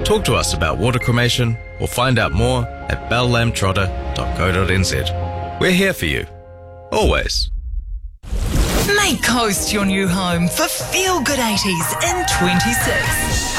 Talk to us about water cremation or find out more at bellambtrotter.co.nz. We're here for you. Always. Make Coast your new home for Feel Good 80s in 26.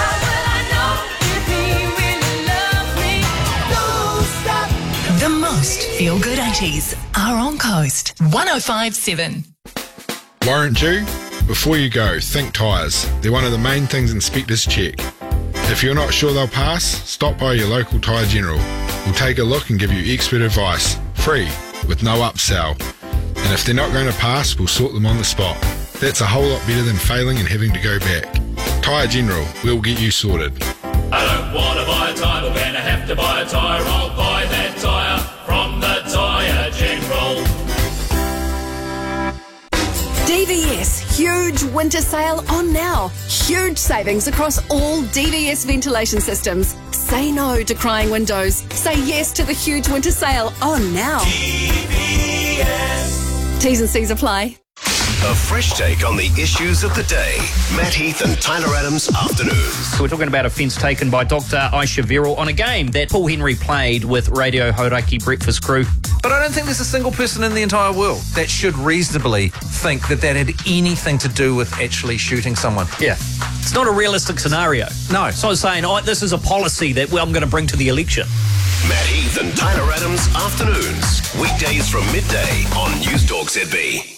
The most Feel Good 80s are on Coast 105.7. Warrant due? Before you go, think tyres. They're one of the main things inspectors check. If you're not sure they'll pass, stop by your local Tyre General. We'll take a look and give you expert advice, free, with no upsell. And if they're not going to pass, we'll sort them on the spot. That's a whole lot better than failing and having to go back. Tyre General, we'll get you sorted. I don't want to buy a tyre, but when I have to buy a tyre, I'll buy that tyre from the Tyre General. DVS, huge winter sale on now. Huge savings across all DVS ventilation systems. Say no to crying windows. Say yes to the huge winter sale on now. DVS. T's and C's apply. A fresh take on the issues of the day. Matt Heath and Tyler Adams Afternoons. We're talking about offence taken by Dr. Aisha Verrill on a game that Paul Henry played with Radio Hauraki Breakfast Crew. But I don't think there's a single person in the entire world that should reasonably think that had anything to do with actually shooting someone. Yeah. It's not a realistic scenario. No. So I was saying, this is a policy that I'm going to bring to the election. Matt Heath and Tyler Adams Afternoons. Weekdays from midday on News Talk ZB.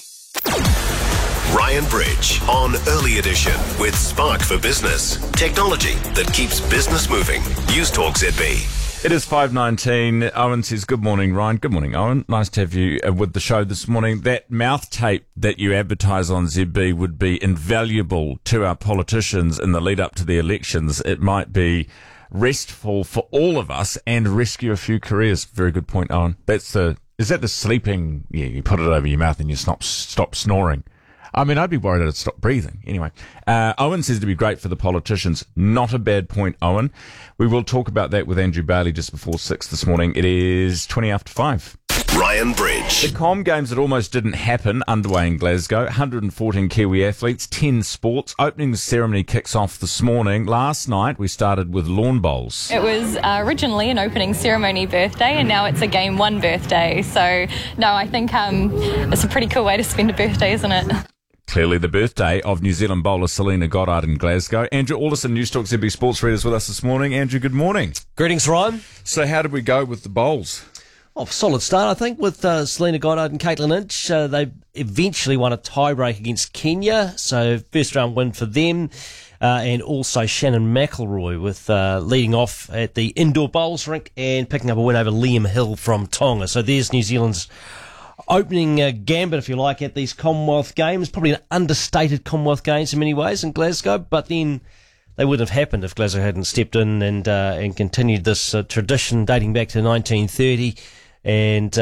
Ryan Bridge on Early Edition with Spark for Business. Technology that keeps business moving. News Talk ZB. It is 5:19. Owen says, good morning, Ryan. Good morning, Owen. Nice to have you with the show this morning. That mouth tape that you advertise on ZB would be invaluable to our politicians in the lead up to the elections. It might be restful for all of us and rescue a few careers. Very good point, Owen. Is that the sleeping? Yeah, you put it over your mouth and you stop snoring. I mean, I'd be worried that it'd stop breathing. Anyway, Owen says to be great for the politicians. Not a bad point, Owen. We will talk about that with Andrew Bailey just before 6 this morning. It is 20 after 5. Ryan Bridge. The Com Games that almost didn't happen underway in Glasgow. 114 Kiwi athletes, 10 sports. Opening ceremony kicks off this morning. Last night we started with lawn bowls. It was originally an opening ceremony birthday and now it's a game one birthday. So, no, I think it's a pretty cool way to spend a birthday, isn't it? Clearly the birthday of New Zealand bowler Selena Goddard in Glasgow. Andrew Alderson, News Talk ZB Sports Readers with us this morning. Andrew, good morning. Greetings, Ryan. So how did we go with the bowls? Oh, solid start, I think, with Selena Goddard and Caitlin Inch. They eventually won a tie-break against Kenya, so first round win for them. And also Shannon McElroy with leading off at the indoor bowls rink and picking up a win over Liam Hill from Tonga. So there's New Zealand's opening gambit, if you like, at these Commonwealth Games. Probably an understated Commonwealth Games in many ways in Glasgow, but then they wouldn't have happened if Glasgow hadn't stepped in and continued this tradition dating back to 1930. And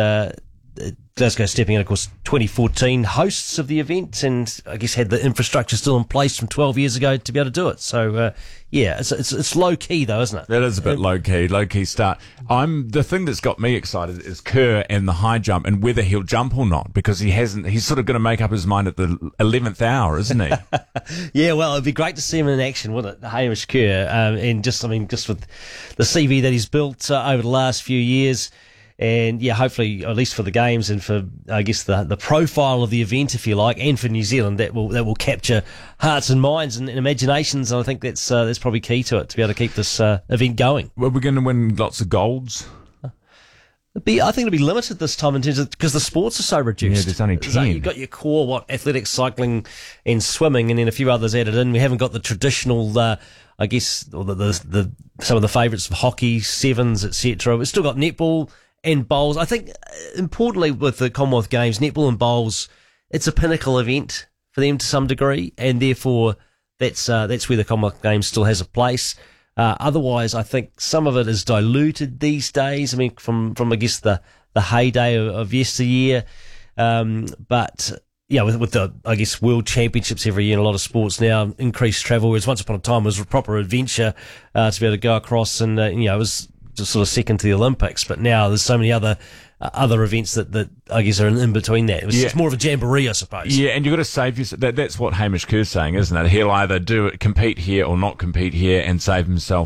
Glasgow stepping in, of course, 2014 hosts of the event, and I guess had the infrastructure still in place from 12 years ago to be able to do it. So, yeah, it's low key though, isn't it? It is a bit low key start. The thing that's got me excited is Kerr and the high jump and whether he'll jump or not, because he's sort of going to make up his mind at the 11th hour, isn't he? Yeah, well, it'd be great to see him in action, wouldn't it? Hamish Kerr, and just with the CV that he's built over the last few years. And yeah, hopefully, at least for the games and for, I guess, the profile of the event, if you like, and for New Zealand, that will capture hearts and minds and imaginations. And I think that's probably key to it, to be able to keep this event going. Well, we're going to win lots of golds. I think it'll be limited this time in terms of, because the sports are so reduced. Yeah, there's only 10. So you've got your core, athletics, cycling, and swimming, and then a few others added in. We haven't got the traditional, I guess, or the some of the favourites of hockey, sevens, etc. We've still got netball and bowls. I think, importantly, with the Commonwealth Games, netball and bowls, it's a pinnacle event for them to some degree, and therefore that's where the Commonwealth Games still has a place. Otherwise, I think some of it is diluted these days. I mean, from I guess the heyday of yesteryear, but yeah, with the, I guess, World Championships every year in a lot of sports now, increased travel, whereas once upon a time it was a proper adventure to be able to go across, and it was just sort of second to the Olympics, but now there's so many other events that I guess are in between that. It's more of a jamboree, I suppose. Yeah, and you've got to save yourself. That's what Hamish Kerr's saying, isn't it? He'll either compete here or not compete here and save himself